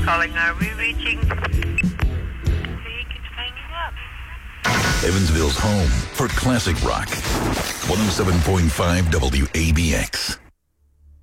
calling. Are we reaching? He keeps hanging up. Evansville's home for classic rock. 107.5 WABX.